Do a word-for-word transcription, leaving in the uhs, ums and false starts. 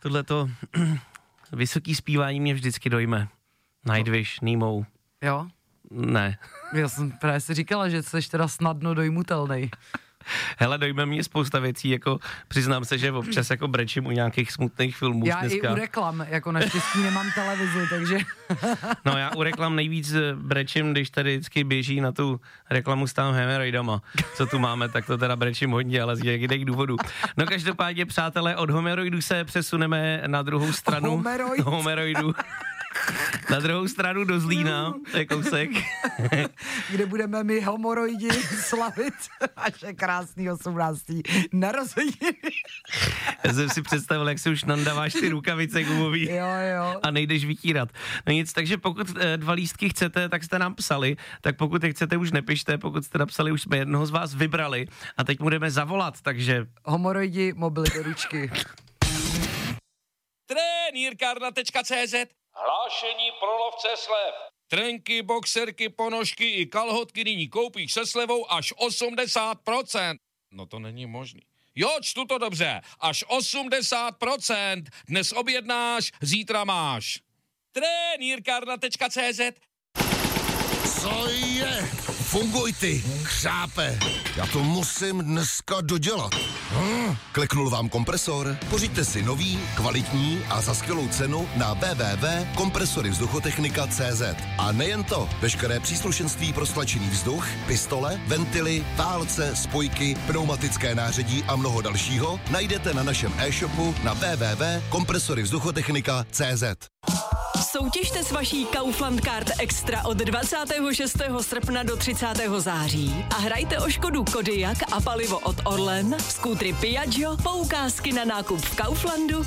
tohleto vysoký zpívání mě vždycky dojme. Nightwish, Nemo. Jo? Ne. Já jsem právě si říkala, že jsi teda snadno dojmutelnej. Hele, dojme mě spousta věcí, jako přiznám se, že občas jako brečím u nějakých smutných filmů Já dneska. i u reklam, jako naštěstí nemám televizi, takže... No já u reklam nejvíc brečím, když tady vždycky běží na tu reklamu s tam hemeroidama, co tu máme, tak to teda brečím hodně, ale z jakých důvodů. No každopádně, přátelé, od homeroidů se přesuneme na druhou stranu. Homeroid? Homeroidů. Na druhou stranu do Zlína, to je kousek. Kde budeme my homoroidi slavit vaše krásný osmnáctý narozeniny. Já jsem si představil, jak si už nandáváš ty rukavice gumový. Jo, jo. A nejdeš vytírat. No nic, takže pokud e, dva lístky chcete, tak jste nám psali, tak pokud je chcete, už nepište, pokud jste napsali, už jsme jednoho z vás vybrali a teď budeme zavolat, takže... Homoroidi, mobily do ručky. Trenýrkárna tečka cé zet. Hlášení pro lovce slev. Trenky, boxerky, ponožky i kalhotky nyní koupíš se slevou až osmdesát procent. No to není možný. Jo, čtu to dobře. Až osmdesát procent. Dnes objednáš, zítra máš. Trenýrkárna tečka cé zet. Co je? Funguj ty, křápe. Já to musím dneska dodělat. Hm, kliknul vám kompresor? Pořiďte si nový, kvalitní a za skvělou cenu na w w w tečka kompresory vzduchotechnika tečka cé zet. A nejen to, veškeré příslušenství pro stlačený vzduch, pistole, ventily, válce, spojky, pneumatické nářadí a mnoho dalšího najdete na našem e-shopu na w w w tečka kompresory vzduchotechnika tečka cé zet. Soutěžte s vaší Kaufland Card Extra od dvacátého šestého srpna do třicátého září a hrajte o Škodu Kodiaq a palivo od Orlen, skútry Piaggio, poukázky na nákup v Kauflandu